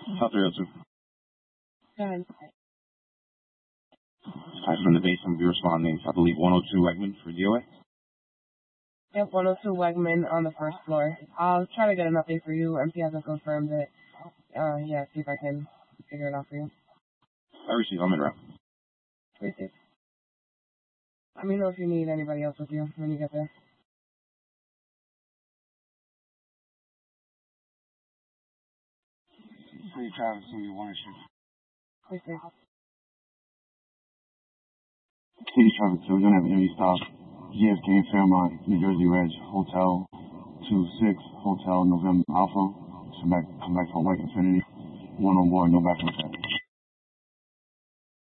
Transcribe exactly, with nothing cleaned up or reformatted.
South three oh two. Go ahead. Hi, from the base, I'm going to be responding to, I believe, one oh two Wegman for D O A. Yep, one oh two Wegman on the first floor. I'll try to get an update for you. M P hasn't confirmed it. Uh, yeah, see if I can figure it out for you. I received. I'm in route. Receive. Let me know if you need anybody else with you when you get there. City traffic, it's going to be one issue. Receive. City traffic, so we're going to have an empty stop. G S K in Fairmont, New Jersey Ridge, Hotel two six, Hotel November Alpha. So back, come back for White Infinity. One on board, no back on track.